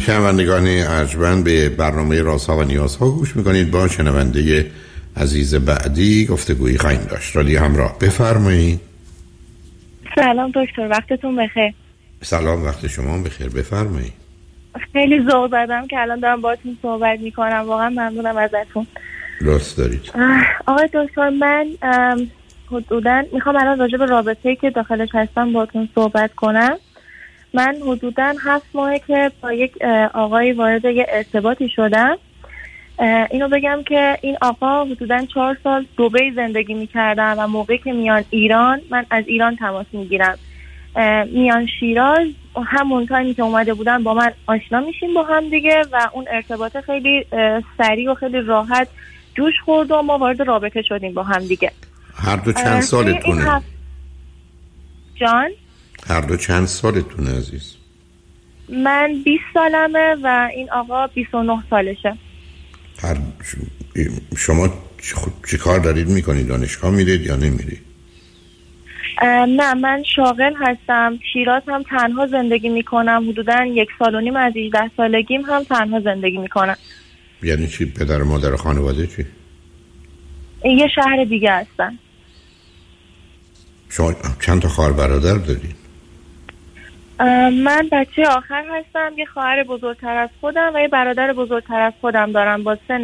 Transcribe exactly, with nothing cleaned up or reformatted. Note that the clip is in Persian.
شنوندگان ارجمند، به برنامه رازها و نیازها گوش میکنید. با شنونده عزیز بعدی گفتگویی خواهیم داشت. رادیو همراه، بفرمایید. سلام دکتر، وقتتون بخیر. سلام، وقت شما بخیر، بفرمایید. خیلی ذوق زدم که الان دارم باهاتون صحبت میکنم، واقعا ممنونم ازتون. لطف دارید. آقای دکتر، من حدوداً میخوام الان راجع به رابطه‌ای که داخلش هستم باهاتون صحبت کنم. من حدوداً هفت ماهه که با یک آقایی وارد یه ارتباطی شدم. اینو بگم که این آقا حدوداً چهار سال دبی زندگی میکردم و موقعی که میان ایران، من از ایران تماس میگیرم، میان شیراز، همون تایمی که اومده بودن با من آشنا میشیم با هم دیگه و اون ارتباط خیلی سریع و خیلی راحت جوش خورد و ما وارد رابطه شدیم با هم دیگه. هر دو چند سالتونه؟ هف... جان؟ هر دو چند سالتونه عزیز؟ من بیست سالمه و این آقا بیست و نه سالشه. هر شما چه کار دارید میکنید؟ دانشگاه میرید یا نمیرید؟ نه، من شاغل هستم. شیراز هم تنها زندگی میکنم. حدوداً یک سال و نیم از هجده سالگیم هم تنها زندگی میکنم. یعنی چی؟ پدر و مادر خانواده چی؟ یه شهر دیگه هستن. شما چند تا خواهر برادر دارید؟ من بچه آخر هستم. یه خواهر بزرگتر از خودم و یه برادر بزرگتر از خودم دارم با سن